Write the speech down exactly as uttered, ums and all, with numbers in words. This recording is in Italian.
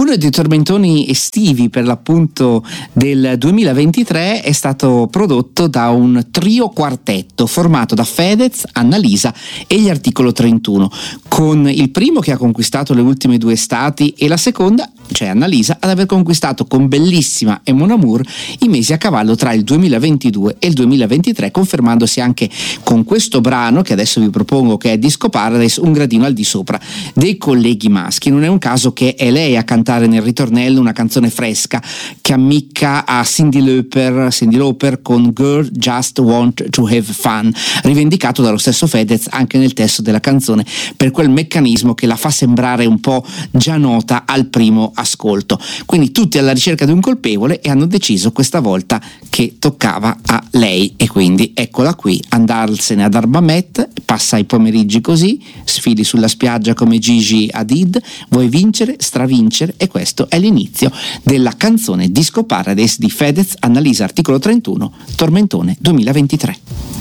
Uno dei tormentoni estivi per l'appunto del duemilaventitré è stato prodotto da un trio quartetto formato da Fedez, Annalisa e gli Articolo trentuno, con il primo che ha conquistato le ultime due estati e la seconda, cioè Annalisa, ad aver conquistato con Bellissima e Mon Amour i mesi a cavallo tra il duemilaventidue e il duemilaventitré, confermandosi anche con questo brano che adesso vi propongo, che è Disco Paradise, un gradino al di sopra dei colleghi maschi. Non è un caso che è lei a cantare nel ritornello una canzone fresca che ammicca a Cyndi Lauper, Cyndi Lauper con Girl Just Want to Have Fun, rivendicato dallo stesso Fedez anche nel testo della canzone per quel meccanismo che la fa sembrare un po' già nota al primo ascolto. Quindi tutti alla ricerca di un colpevole e hanno deciso questa volta che toccava a lei, e quindi eccola qui, andarsene ad Arbamet, passa i pomeriggi così, sfili sulla spiaggia come Gigi Hadid, vuoi vincere, stravincere, e questo è l'inizio della canzone Disco Paradise di Fedez, Annalisa, Articolo trentuno, Tormentone duemilaventitré.